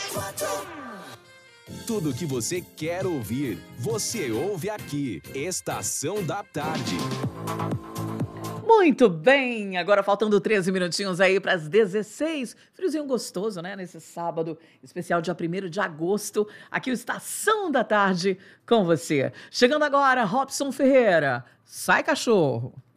Tudo que você quer ouvir, você ouve aqui. Estação da Tarde. Muito bem, agora faltando 13 minutinhos aí para as 16. Friozinho gostoso, né? Nesse sábado especial, dia 1º de agosto. Aqui o Estação da Tarde com você. Chegando agora, Robson Ferreira. Sai, cachorro!